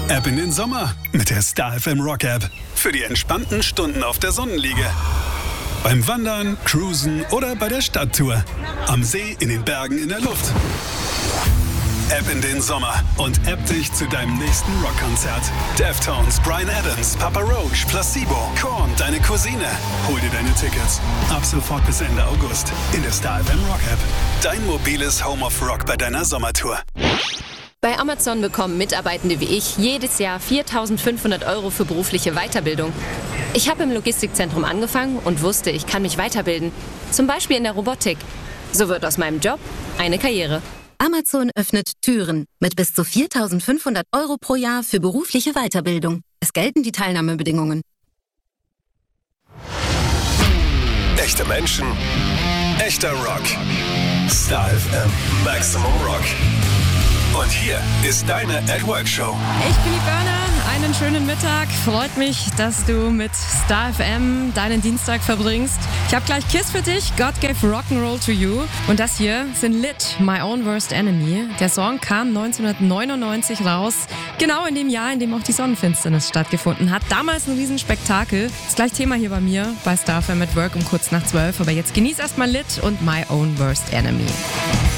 Ab in den Sommer mit der Star FM Rock App. Für die entspannten Stunden auf der Sonnenliege. Beim Wandern, Cruisen oder bei der Stadttour. Am See, in den Bergen, in der Luft. Ab in den Sommer und app dich zu deinem nächsten Rockkonzert. Deftones, Bryan Adams, Papa Roach, Placebo, Korn, deine Cousine. Hol dir deine Tickets. Ab sofort bis Ende August in der Star FM Rock App. Dein mobiles Home of Rock bei deiner Sommertour. Bei Amazon bekommen Mitarbeitende wie ich jedes Jahr 4.500 € für berufliche Weiterbildung. Ich habe im Logistikzentrum angefangen und wusste, ich kann mich weiterbilden. Zum Beispiel in der Robotik. So wird aus meinem Job eine Karriere. Amazon öffnet Türen mit bis zu 4.500 € pro Jahr für berufliche Weiterbildung. Es gelten die Teilnahmebedingungen. Echte Menschen, echter Rock. Star FM Maximum Rock. Und hier ist deine @Work-Show. Ich bin die Berner, einen schönen Mittag. Freut mich, dass du mit Star FM deinen Dienstag verbringst. Ich habe gleich Kiss für dich, God Gave Rock'n'Roll to You. Und das hier sind Lit, My Own Worst Enemy. Der Song kam 1999 raus, genau in dem Jahr, in dem auch die Sonnenfinsternis stattgefunden hat. Damals ein Riesenspektakel. Das gleich Thema hier bei mir, bei Star FM at Work um kurz nach 12. Aber jetzt genieß erstmal Lit und My Own Worst Enemy.